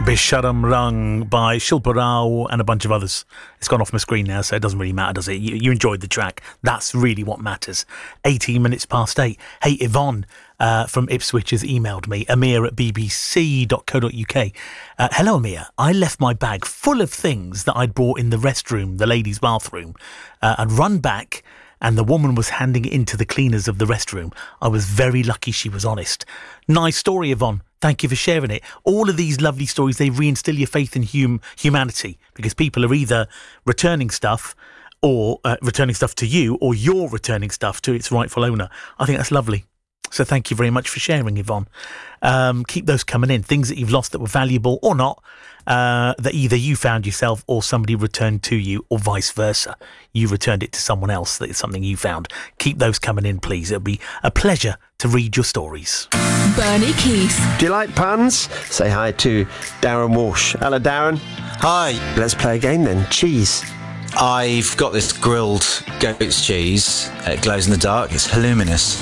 Bisharam Rang by Shilpa Rao and a bunch of others. It's gone off my screen now, so it doesn't really matter, does it? You enjoyed the track. That's really what matters. 18 minutes past 8. Hey, Yvonne from Ipswich has emailed me, Amir at bbc.co.uk. Hello, Amir. I left my bag full of things that I'd brought in the restroom, the ladies' bathroom, and run back, and the woman was handing it into the cleaners of the restroom. I was very lucky she was honest. Nice story, Yvonne. Thank you for sharing it. All of these lovely stories, they reinstill your faith in humanity, because people are either returning stuff or returning stuff to you, or you're returning stuff to its rightful owner. I think that's lovely. So thank you very much for sharing, Yvonne. Keep those coming in. Things that you've lost that were valuable or not, that either you found yourself or somebody returned to you, or vice versa. You returned it to someone else, that is something you found. Keep those coming in, please. It'll be a pleasure to read your stories. Bernie Keith. Do you like puns? Say hi to Darren Walsh. Hello, Darren. Hi. Let's play a game then. Cheese. I've got this grilled goat's cheese. It glows in the dark. It's luminous.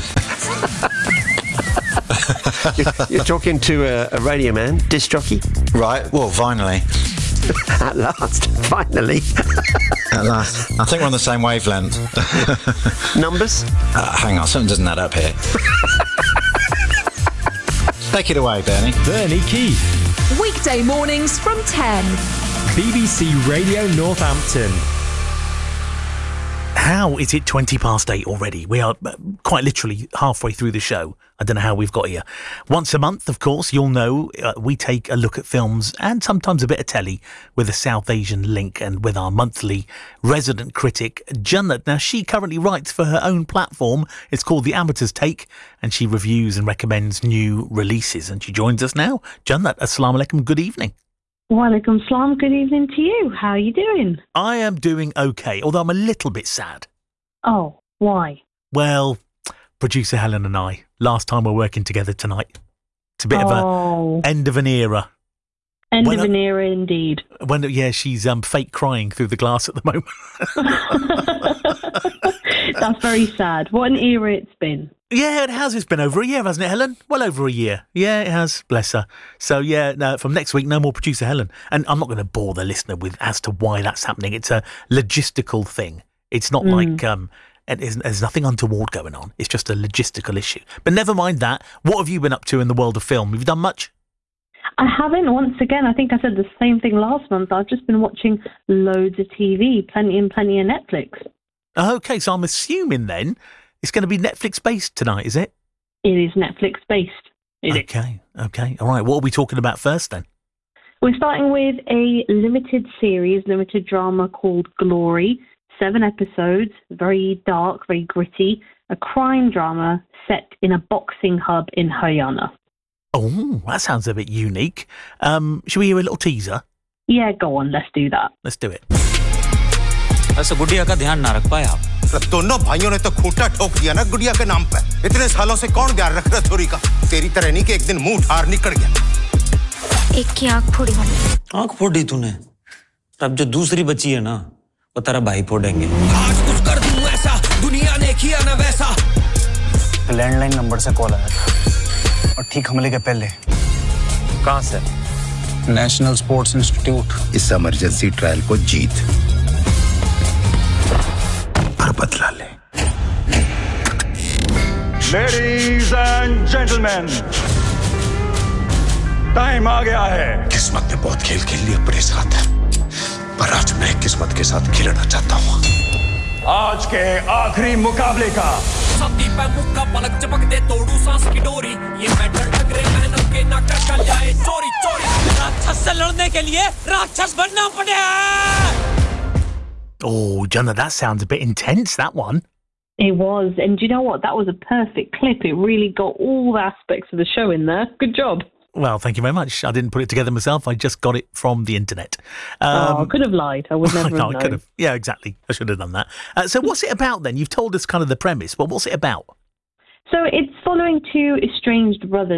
You're talking to a radio man, disc jockey. Right. Well, finally. At last. Finally. At last. I think we're on the same wavelength. Numbers? Hang on. Something doesn't add up here. Take it away, Bernie. Bernie Keith. Weekday mornings from 10. BBC Radio Northampton. How is it 20 past 8 already? We are quite literally halfway through the show. I don't know how we've got here. Once a month, of course, you'll know, we take a look at films and sometimes a bit of telly with a South Asian link, and with our monthly resident critic, Jannat. Now, she currently writes for her own platform. It's called The Amateur's Take, and she reviews and recommends new releases. And she joins us now. Jannat, assalamu alaikum, good evening. Walaikum salam, good evening to you. How are you doing? I am doing okay, although I'm a little bit sad. Oh, why? Well, producer Helen and I, last time we're working together tonight. It's a bit of a end of an era. End of an era indeed. She's fake crying through the glass at the moment. That's very sad. What an era it's been. Yeah, it has. It's been over a year, hasn't it, Helen? Well over a year. Yeah, it has. Bless her. So, from next week, no more producer Helen. And I'm not going to bore the listener with as to why that's happening. It's a logistical thing. It's not like there's nothing untoward going on. It's just a logistical issue. But never mind that. What have you been up to in the world of film? Have you done much? I haven't. Once again, I think I said the same thing last month. I've just been watching loads of TV, plenty of Netflix. Okay, so I'm assuming then it's going to be Netflix-based tonight, is it? It is Netflix-based. Okay. All right, what are we talking about first then? We're starting with a limited drama called Glory. 7 episodes, very dark, very gritty. A crime drama set in a boxing hub in Haryana. Oh, that sounds a bit unique. Should we hear a little teaser? Yeah, go on, let's do that. Let's do it. ऐसे गुड़िया का ध्यान ना रख पाए आप दोनों भाइयों ने तो खूंटा ठोक दिया ना गुड़िया के नाम पे इतने सालों से कौन ध्यान रख रहा थोड़ी का तेरी तरह नहीं कि एक दिन मुंह ठार निकल गया एक की आंख फोड़ी हमने आंख फोड़ी तूने अब जो दूसरी बची है ना वो तेरा भाई फोड़ेंगे आज कुछ कर दूं ऐसा दुनिया ने किया ना वैसा लैंडलाइन नंबर से कॉल आया और ठीक हमले के पहले कहां से नेशनल स्पोर्ट्स इंस्टीट्यूट इस इमरजेंसी ट्रायल को जीत पर बदला ले Ladies and gentlemen, टाइम आ गया है किस्मत ने बहुत खेल खेल लिया अपने साथ पर आज मैं किस्मत के साथ खेलना चाहता हूं आज के आखिरी मुकाबले का सभी पे मुक्का पलक चपक दे तोड़ू सांस की डोरी ये मेडल टकरे मेहनत के ना कर जाए चोरी चोरी राक्षस से लड़ने के लिए राक्षस बनना पड़ेगा Oh, Jannat, that sounds a bit intense, that one. It was. And do you know what? That was a perfect clip. It really got all the aspects of the show in there. Good job. Well, thank you very much. I didn't put it together myself. I just got it from the internet. I could have lied. I would never have known. I could have. Yeah, exactly. I should have done that. So what's it about then? You've told us kind of the premise, but what's it about? So it's following two estranged brothers